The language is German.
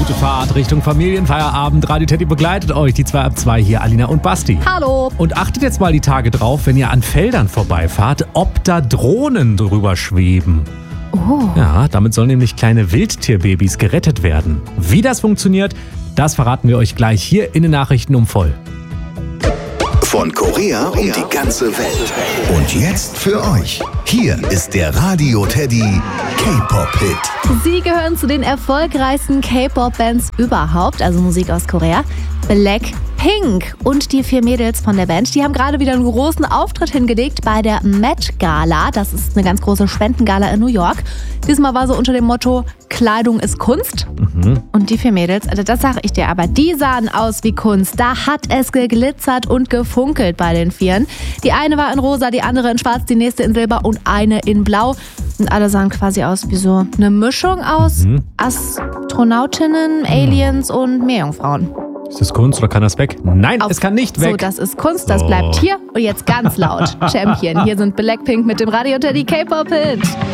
gute Fahrt Richtung Familienfeierabend. Radio Teddy begleitet euch, die 2 ab 2 hier, Alina und Basti. Hallo. Und achtet jetzt mal die Tage drauf, wenn ihr an Feldern vorbeifahrt, ob da Drohnen drüber schweben. Oh. Ja, damit sollen nämlich kleine Wildtierbabys gerettet werden. Wie das funktioniert, das verraten wir euch gleich hier in den Nachrichten um voll. Von Korea um die ganze Welt. Und jetzt für euch. Hier ist der Radio Teddy K-Pop-Hit. Sie gehören zu den erfolgreichsten K-Pop-Bands überhaupt, also Musik aus Korea. Blackpink und die 4 Mädels von der Band, die haben gerade wieder einen großen Auftritt hingelegt bei der Met Gala. Das ist eine ganz große Spendengala in New York. Diesmal war so unter dem Motto, Kleidung ist Kunst. Und die 4 Mädels, also das sag ich dir, aber die sahen aus wie Kunst. Da hat es geglitzert und gefunkelt bei den 4. Die eine war in rosa, die andere in schwarz, die nächste in silber und eine in blau. Und alle sahen quasi aus wie so eine Mischung aus Astronautinnen, Aliens und Meerjungfrauen. Ist das Kunst oder kann das weg? Nein, es kann nicht weg. So, das ist Kunst, das bleibt hier. Und jetzt ganz laut. Champion. Hier sind Blackpink mit dem Radio Teddy K-Pop-Hit.